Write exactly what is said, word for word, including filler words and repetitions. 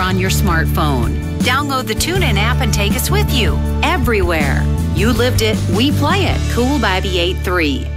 on your smartphone. Download the TuneIn app and take us with you everywhere. You lived it, we play it. Cool Bobby eight three.